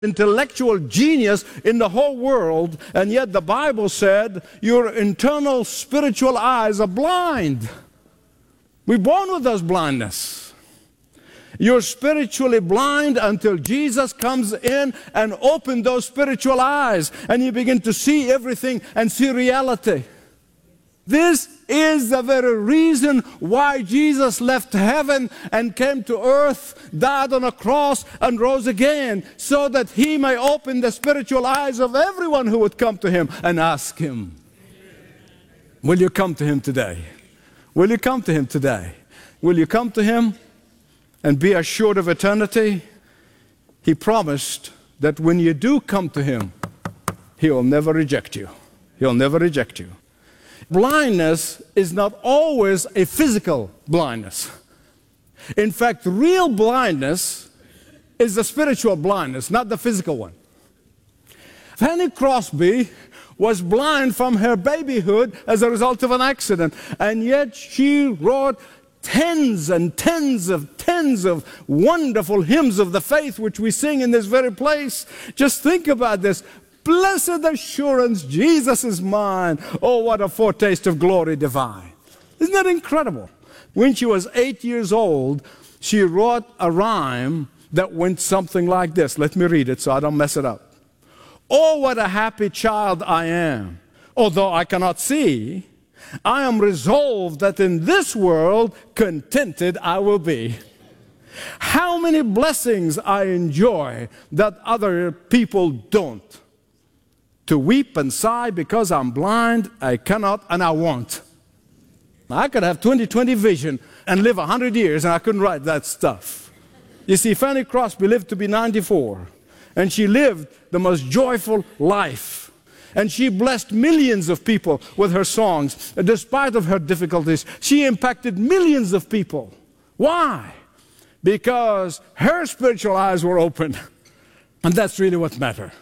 intellectual genius in the whole world, and yet the Bible said your internal spiritual eyes are blind. We're born with those blindness. You're spiritually blind until Jesus comes in and opens those spiritual eyes, and you begin to see everything and see reality. This is the very reason why Jesus left heaven and came to earth, died on a cross, and rose again, so that he may open the spiritual eyes of everyone who would come to him and ask him. Will you come to him today? Will you come to him today? Will you come to him and be assured of eternity? He promised that when you do come to him, he will never reject you. He'll never reject you. Blindness is not always a physical blindness. In fact, real blindness is the spiritual blindness, not the physical one. Fanny Crosby was blind from her babyhood as a result of an accident, and yet she wrote tens and tens of wonderful hymns of the faith which we sing in this very place. Just think about this. Blessed assurance, Jesus is mine. Oh, what a foretaste of glory divine. Isn't that incredible? When she was 8 years old, she wrote a rhyme that went something like this. Let me read it so I don't mess it up. Oh, what a happy child I am. Although I cannot see, I am resolved that in this world contented I will be. How many blessings I enjoy that other people don't. To weep and sigh because I'm blind, I cannot and I won't. I could have 20/20 vision and live 100 years and I couldn't write that stuff. You see, Fanny Crosby lived to be 94, and she lived the most joyful life. And she blessed millions of people with her songs. Despite of her difficulties, she impacted millions of people. Why? Because her spiritual eyes were open. And that's really what matters.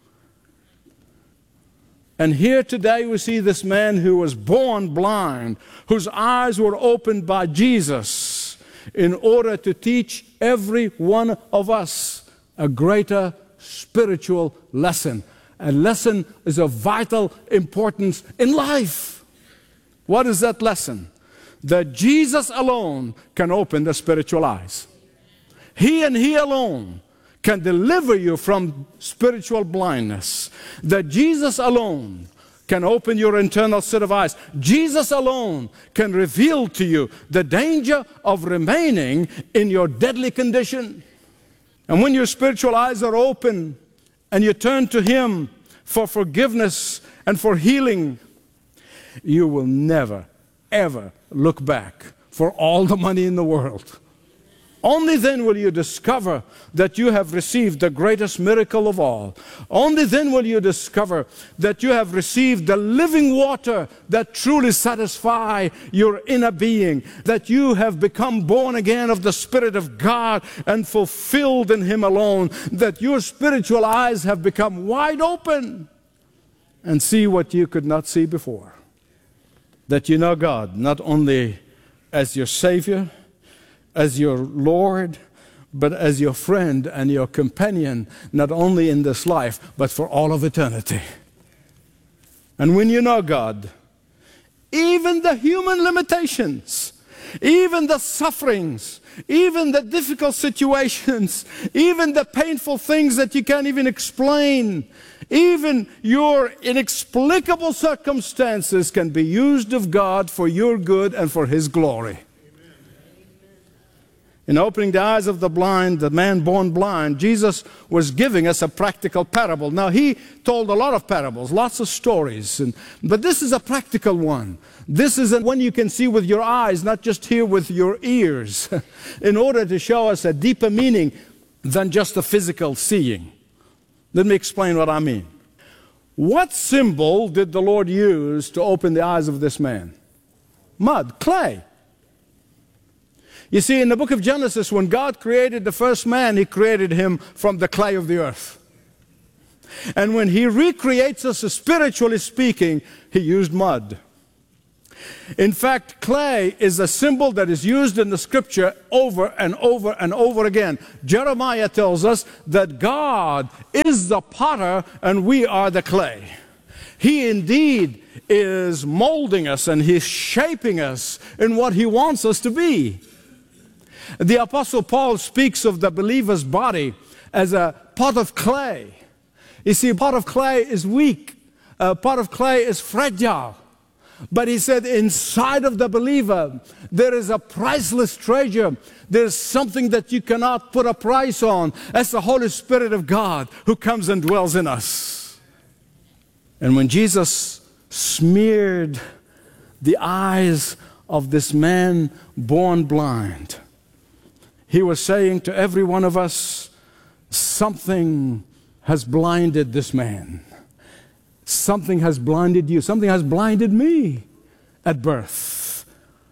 And here today we see this man who was born blind, whose eyes were opened by Jesus in order to teach every one of us a greater spiritual lesson. A lesson is of vital importance in life. What is that lesson? That Jesus alone can open the spiritual eyes. He and he alone can deliver you from spiritual blindness. That Jesus alone can open your internal set of eyes. Jesus alone can reveal to you the danger of remaining in your deadly condition. And when your spiritual eyes are open and you turn to him for forgiveness and for healing, you will never, ever look back for all the money in the world. Only then will you discover that you have received the greatest miracle of all. Only then will you discover that you have received the living water that truly satisfies your inner being, that you have become born again of the Spirit of God and fulfilled in him alone, that your spiritual eyes have become wide open and see what you could not see before. That you know God not only as your Savior, as your Lord, but as your friend and your companion, not only in this life, but for all of eternity. And when you know God, even the human limitations, even the sufferings, even the difficult situations, even the painful things that you can't even explain, even your inexplicable circumstances can be used of God for your good and for his glory. In opening the eyes of the blind, the man born blind, Jesus was giving us a practical parable. Now, he told a lot of parables, lots of stories, but this is a practical one. This is one you can see with your eyes, not just hear with your ears, in order to show us a deeper meaning than just a physical seeing. Let me explain what I mean. What symbol did the Lord use to open the eyes of this man? Mud, clay. You see, in the book of Genesis, when God created the first man, he created him from the clay of the earth. And when he recreates us, spiritually speaking, he used mud. In fact, clay is a symbol that is used in the scripture over and over and over again. Jeremiah tells us that God is the potter and we are the clay. He indeed is molding us and He's shaping us in what He wants us to be. The Apostle Paul speaks of the believer's body as a pot of clay. You see, a pot of clay is weak. A pot of clay is fragile. But he said inside of the believer, there is a priceless treasure. There's something that you cannot put a price on. That's the Holy Spirit of God who comes and dwells in us. And when Jesus smeared the eyes of this man born blind, He was saying to every one of us, something has blinded this man. Something has blinded you. Something has blinded me at birth.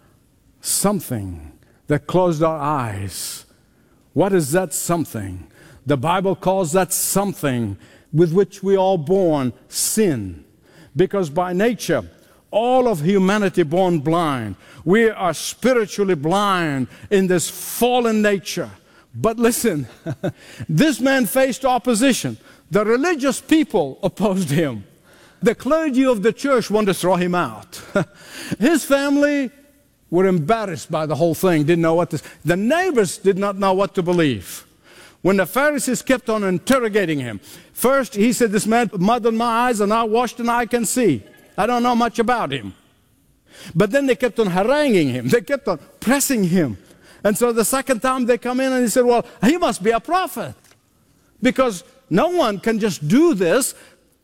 Something that closed our eyes. What is that something? The Bible calls that something with which we are born sin. Because by nature, all of humanity born blind. We are spiritually blind in this fallen nature. But listen, this man faced opposition. The religious people opposed him. The clergy of the church wanted to throw him out. His family were embarrassed by the whole thing, didn't know what to say. The neighbors did not know what to believe. When the Pharisees kept on interrogating him, first he said, this man mud on my eyes and I washed and I can see. I don't know much about him. But then they kept on haranguing him. They kept on pressing him. And so the second time they come in and he said, well, he must be a prophet. Because no one can just do this.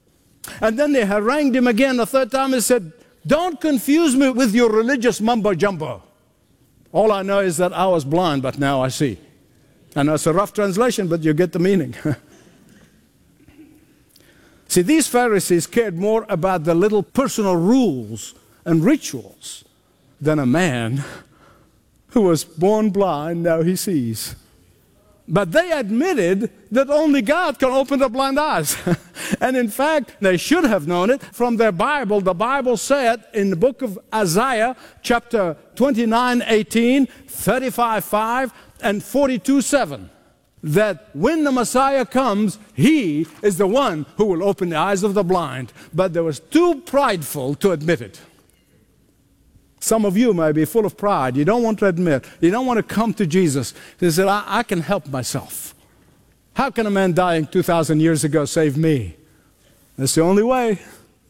And then they harangued him again. The third time he said, don't confuse me with your religious mumbo-jumbo. All I know is that I was blind, but now I see. I know it's a rough translation, but you get the meaning. See, these Pharisees cared more about the little personal rules and rituals than a man who was born blind, now he sees. But they admitted that only God can open the blind eyes. And in fact, they should have known it from their Bible. The Bible said in the book of Isaiah, chapter 29:18, 35:5, and 42:7, that when the Messiah comes, He is the one who will open the eyes of the blind. But they were too prideful to admit it. Some of you may be full of pride. You don't want to admit. You don't want to come to Jesus. You say, I can help myself. How can a man dying 2,000 years ago save me? That's the only way.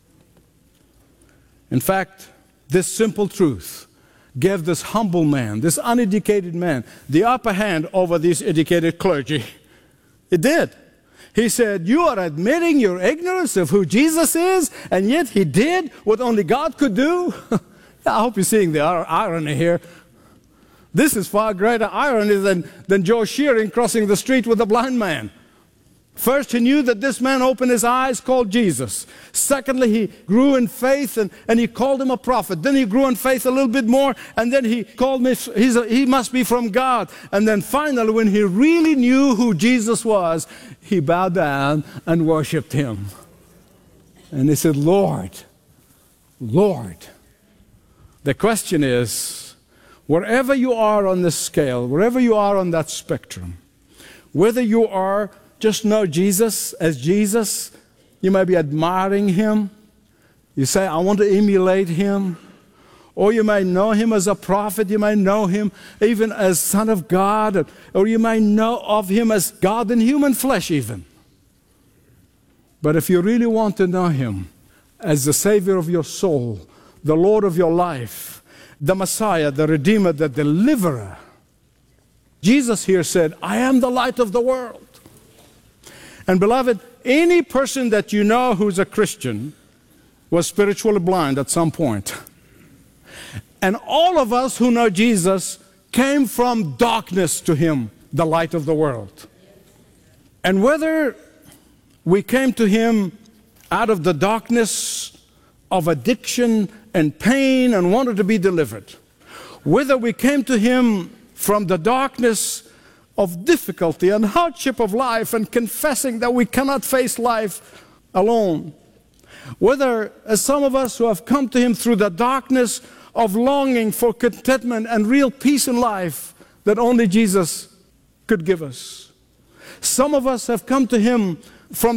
In fact, this simple truth gave this humble man, this uneducated man, the upper hand over these educated clergy. It did. He said, you are admitting your ignorance of who Jesus is, and yet He did what only God could do? I hope you're seeing the irony here. This is far greater irony than Joe Shearing crossing the street with a blind man. First, he knew that this man opened his eyes, called Jesus. Secondly, he grew in faith and he called him a prophet. Then he grew in faith a little bit more, and then he called me, he must be from God. And then finally, when he really knew who Jesus was, he bowed down and worshiped Him. And he said, Lord, Lord. The question is, wherever you are on this scale, wherever you are on that spectrum, whether you are just know Jesus as Jesus, you may be admiring Him. You say, I want to emulate Him. Or you may know Him as a prophet. You may know Him even as Son of God. Or you may know of Him as God in human flesh even. But if you really want to know Him as the Savior of your soul, the Lord of your life, the Messiah, the Redeemer, the Deliverer, Jesus here said, I am the light of the world. And beloved, any person that you know who's a Christian was spiritually blind at some point. And all of us who know Jesus came from darkness to Him, the light of the world. And whether we came to Him out of the darkness of addiction and pain and wanted to be delivered, whether we came to Him from the darkness of difficulty and hardship of life and confessing that we cannot face life alone, whether, as some of us who have come to Him through the darkness of longing for contentment and real peace in life that only Jesus could give us. Some of us have come to Him from